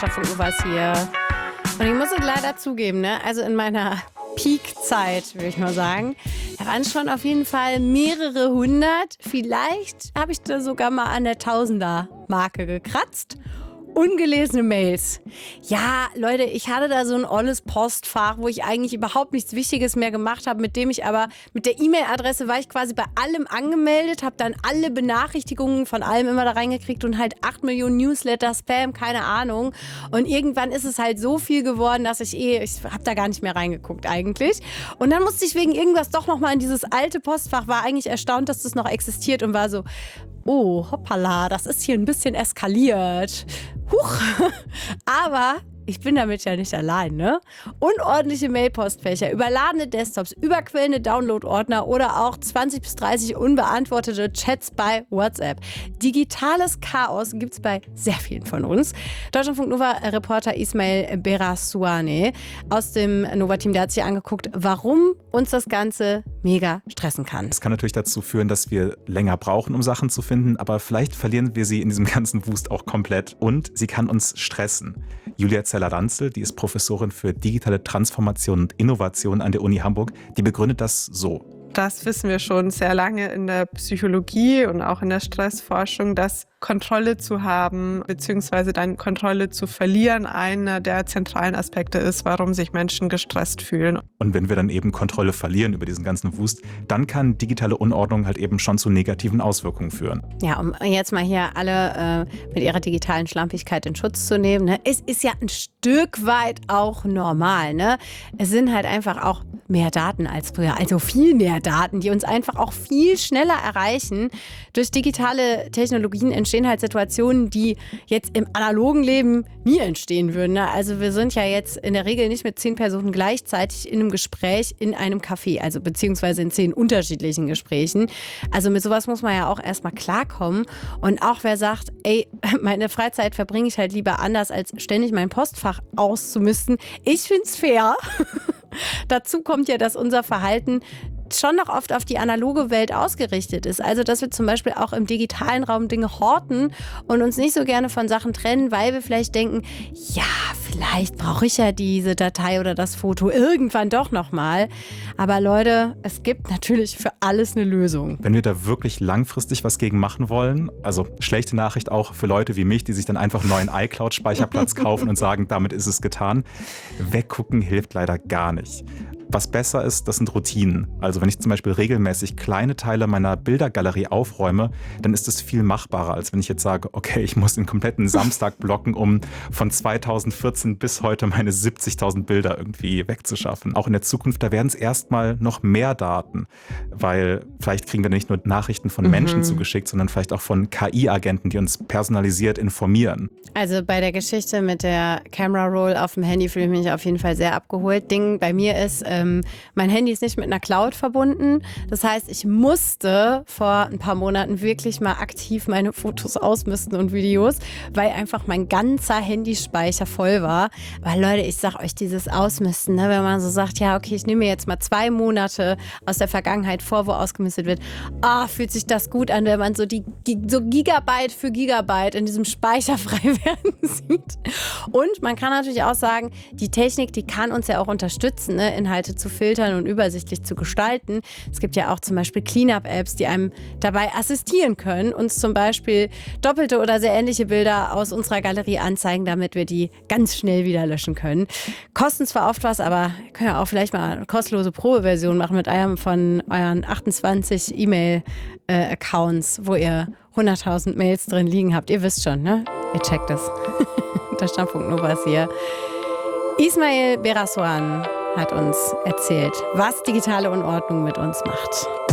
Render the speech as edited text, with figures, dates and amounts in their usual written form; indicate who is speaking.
Speaker 1: Stadtfunk Nova hier. Und ich muss es leider zugeben, ne? Also in meiner Peak-Zeit, würde ich mal sagen, da waren schon auf jeden Fall mehrere hundert. Vielleicht habe ich da sogar mal an der Tausender-Marke gekratzt. Ungelesene Mails. Ja, Leute, ich hatte da so ein olles Postfach, wo ich eigentlich überhaupt nichts Wichtiges mehr gemacht habe, mit dem ich aber, mit der E-Mail-Adresse war ich quasi bei allem angemeldet, habe dann alle Benachrichtigungen von allem immer da reingekriegt und halt 8 Millionen Newsletter, Spam, keine Ahnung. Und irgendwann ist es halt so viel geworden, dass ich habe da gar nicht mehr reingeguckt eigentlich. Und dann musste ich wegen irgendwas doch nochmal in dieses alte Postfach, war eigentlich erstaunt, dass das noch existiert und war so, oh, hoppala, das ist hier ein bisschen eskaliert. Huch. Aber ich bin damit ja nicht allein, ne? Unordentliche Mailpostfächer, überladene Desktops, überquellende Download-Ordner oder auch 20 bis 30 unbeantwortete Chats bei WhatsApp. Digitales Chaos gibt's bei sehr vielen von uns. Deutschlandfunk Nova-Reporter Ismail Berasouane aus dem Nova-Team, der hat sich angeguckt, warum uns das Ganze mega stressen kann.
Speaker 2: Es kann natürlich dazu führen, dass wir länger brauchen, um Sachen zu finden, aber vielleicht verlieren wir sie in diesem ganzen Wust auch komplett. Und sie kann uns stressen. Julia Zeller-Ranzel, die ist Professorin für digitale Transformation und Innovation an der Uni Hamburg, die begründet das so.
Speaker 3: Das wissen wir schon sehr lange in der Psychologie und auch in der Stressforschung, dass Kontrolle zu haben bzw. dann Kontrolle zu verlieren einer der zentralen Aspekte ist, warum sich Menschen gestresst fühlen.
Speaker 2: Und wenn wir dann eben Kontrolle verlieren über diesen ganzen Wust, dann kann digitale Unordnung halt eben schon zu negativen Auswirkungen führen.
Speaker 1: Ja, um jetzt mal hier alle mit ihrer digitalen Schlampigkeit in Schutz zu nehmen, ne? Es ist ja ein Stück weit auch normal, ne? Es sind halt einfach auch mehr Daten als früher, also viel mehr Daten, die uns einfach auch viel schneller erreichen. Durch digitale Technologien entstehen halt Situationen, die jetzt im analogen Leben nie entstehen würden. Ne? Also wir sind ja jetzt in der Regel nicht mit 10 Personen gleichzeitig in einem Gespräch in einem Café, also beziehungsweise in 10 unterschiedlichen Gesprächen. Also mit sowas muss man ja auch erstmal klarkommen. Und auch wer sagt, ey, meine Freizeit verbringe ich halt lieber anders, als ständig mein Postfach auszumisten. Ich find's fair. Dazu kommt ja, dass unser Verhalten schon noch oft auf die analoge Welt ausgerichtet ist. Also, dass wir zum Beispiel auch im digitalen Raum Dinge horten und uns nicht so gerne von Sachen trennen, weil wir vielleicht denken, ja, vielleicht brauche ich ja diese Datei oder das Foto irgendwann doch nochmal. Aber Leute, es gibt natürlich für alles eine Lösung.
Speaker 2: Wenn wir da wirklich langfristig was gegen machen wollen, also schlechte Nachricht auch für Leute wie mich, die sich dann einfach einen neuen iCloud-Speicherplatz kaufen und sagen, damit ist es getan. Weggucken hilft leider gar nicht. Was besser ist, das sind Routinen. Also wenn ich zum Beispiel regelmäßig kleine Teile meiner Bildergalerie aufräume, dann ist es viel machbarer, als wenn ich jetzt sage, okay, ich muss den kompletten Samstag blocken, um von 2014 bis heute meine 70.000 Bilder irgendwie wegzuschaffen. Auch in der Zukunft, da werden es erstmal noch mehr Daten, weil vielleicht kriegen wir nicht nur Nachrichten von Menschen zugeschickt, sondern vielleicht auch von KI-Agenten, die uns personalisiert informieren.
Speaker 1: Also bei der Geschichte mit der Camera Roll auf dem Handy fühle ich mich auf jeden Fall sehr abgeholt. Ding bei mir ist, mein Handy ist nicht mit einer Cloud verbunden. Das heißt, ich musste vor ein paar Monaten wirklich mal aktiv meine Fotos ausmisten und Videos, weil einfach mein ganzer Handyspeicher voll war. Weil Leute, ich sag euch, dieses Ausmisten, ne, wenn man so sagt, ja okay, ich nehme mir jetzt mal 2 Monate aus der Vergangenheit vor, wo ausgemistet wird. Fühlt sich das gut an, wenn man so so Gigabyte für Gigabyte in diesem Speicher frei werden sieht. Und man kann natürlich auch sagen, die Technik, die kann uns ja auch unterstützen, ne, Inhalte zu filtern und übersichtlich zu gestalten. Es gibt ja auch zum Beispiel Cleanup-Apps, die einem dabei assistieren können, uns zum Beispiel doppelte oder sehr ähnliche Bilder aus unserer Galerie anzeigen, damit wir die ganz schnell wieder löschen können. Kosten zwar oft was, aber ihr könnt ja auch vielleicht mal eine kostenlose Probeversion machen mit einem von euren 28 E-Mail-Accounts, wo ihr 100.000 Mails drin liegen habt. Ihr wisst schon, ne? Ihr checkt es. Der Stadtfunk Nova ist hier. Ismail Berasouane hat uns erzählt, was digitale Unordnung mit uns macht.